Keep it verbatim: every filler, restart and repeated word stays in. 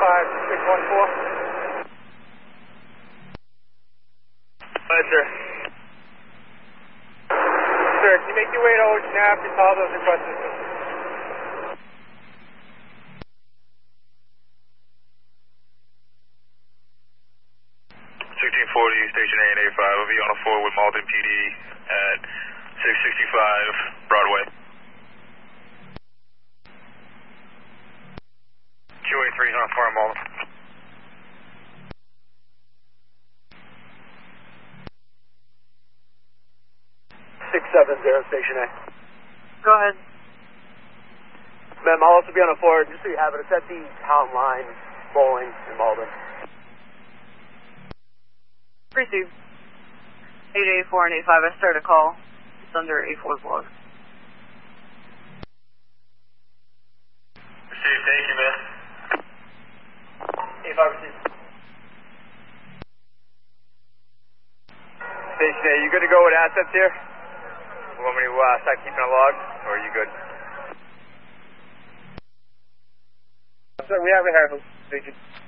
five six one four. Hi, sir. Sir, can you make your way to Ocean Ave? All those requested. sixteen forty, station A and A five. I'll be on a four with Malden P D at six sixty-five Broadway. Q A three is on four in Malden. six seven zero, station A. Go ahead. Ma'am, I'll also be on a four, just so you have it. It's at the town line, bowling in Malden. Receive. eight eight four and eight five, I started a call. It's under eight four's log. Receive, thank you, man. eight five, receive. Station A, you good to go with assets here? You want me to uh, start keeping a log, or are you good? Sir, we have a hair.